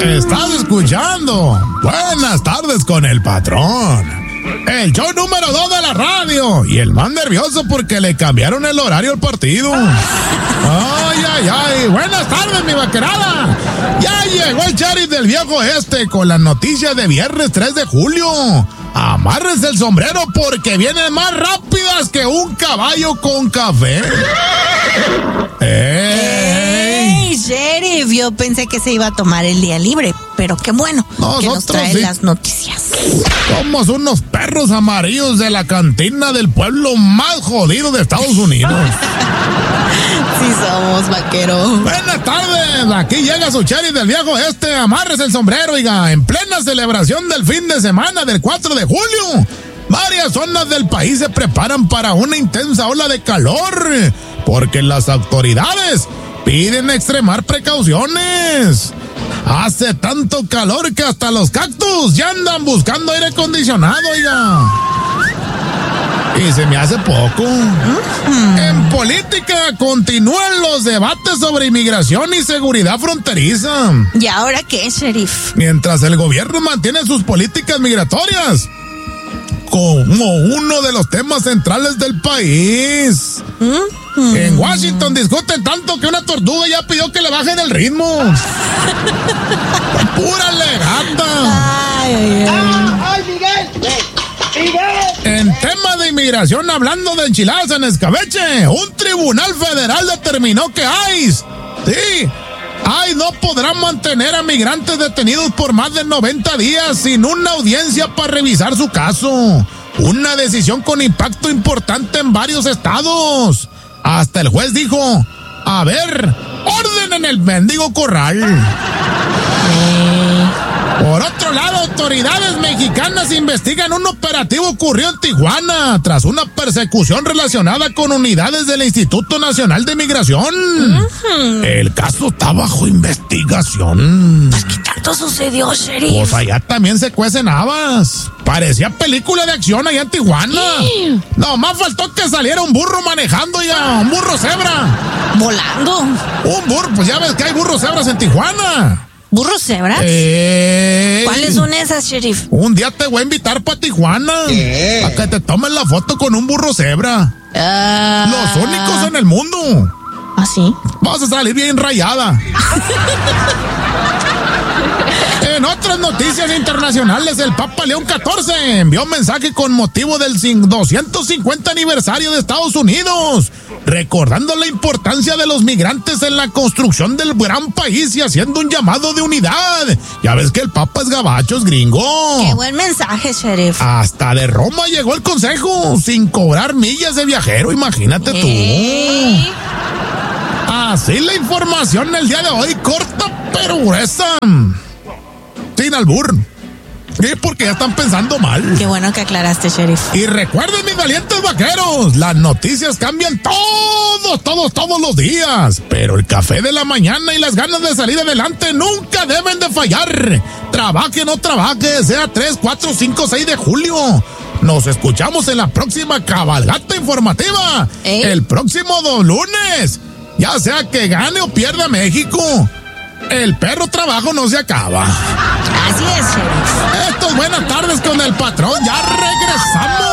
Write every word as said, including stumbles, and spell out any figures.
Estás escuchando Buenas Tardes con el Patrón, el show número dos de la radio, y el más nervioso porque le cambiaron el horario al partido. Ay, ay, ay. Buenas tardes, mi vaquerada. Ya llegó el sheriff del viejo este con las noticias de viernes tres de julio. Amárrese el sombrero porque vienen más rápidas que un caballo con café. ¡Ey! ¡Ey, sheriff! Yo pensé que se iba a tomar el día libre, pero qué bueno Nosotros que nos trae sí. las noticias. Somos unos perros amarillos de la cantina del pueblo más jodido de Estados Unidos. Sí somos, vaquero. Buenas tardes, aquí llega su sheriff del viejo este. Amárrese el sombrero, oiga, en plena celebración del fin de semana del cuatro de julio. Varias zonas del país se preparan para una intensa ola de calor, porque las autoridades piden extremar precauciones. Hace tanto calor que hasta los cactus ya andan buscando aire acondicionado, oiga. Y se me hace poco. Uh-huh. En política continúan los debates sobre inmigración y seguridad fronteriza. ¿Y ahora qué, sheriff? Mientras el gobierno mantiene sus políticas migratorias como uno de los temas centrales del país. Uh-huh. En Washington discuten tanto que una tortuga ya pidió que le bajen el ritmo. Pura legata. Ay, ay, ay. ¡Ah, ay, Miguel! En tema de inmigración, hablando de enchiladas en escabeche, un tribunal federal determinó que ICE, sí, ICE no podrá mantener a migrantes detenidos por más de noventa días sin una audiencia para revisar su caso. Una decisión con impacto importante en varios estados. Hasta el juez dijo, a ver, orden en el mendigo corral. Por otro lado, autoridades mexicanas investigan un operativo ocurrido en Tijuana tras una persecución relacionada con unidades del Instituto Nacional de Migración. Uh-huh. El caso está bajo investigación. Pues, ¿qué tanto sucedió, sheriff? Pues allá también se cuecen habas. Parecía película de acción allá en Tijuana. ¿Qué? No, más faltó que saliera un burro manejando ya, un burro cebra. ¿Volando? Un burro, pues ya ves que hay burros cebras en Tijuana. ¿Burros cebras? Eh, ¿Cuáles son esas, sheriff? Un día te voy a invitar para Tijuana. Eh. Para que te tomen la foto con un burro cebra. Uh... Los únicos en el mundo. ¿Ah, sí? Vas a salir bien rayada. En otras noticias internacionales, el Papa León catorce envió un mensaje con motivo del doscientos cincuenta aniversario de Estados Unidos, recordando la importancia de los migrantes en la construcción del gran país y haciendo un llamado de unidad. Ya ves que el Papa es gabacho, es gringo. Qué buen mensaje, sheriff. Hasta de Roma llegó el consejo, sin cobrar millas de viajero, imagínate tú. ¿Eh? Así la información el día de hoy, corta pero gruesa. Sin albur. Sí, porque ya están pensando mal. Qué bueno que aclaraste, sheriff. Y recuerden, mis valientes vaqueros, las noticias cambian todos, todos, todos los días. Pero el café de la mañana y las ganas de salir adelante nunca deben de fallar. Trabaje o no trabaje, sea tres, cuatro, cinco, seis de julio. Nos escuchamos en la próxima cabalgata informativa. ¿Eh? El próximo dos lunes. Ya sea que gane o pierda México, el perro trabajo no se acaba. Así es, sheriff. Esto es Buenas Tardes con el Patrón. Ya regresamos.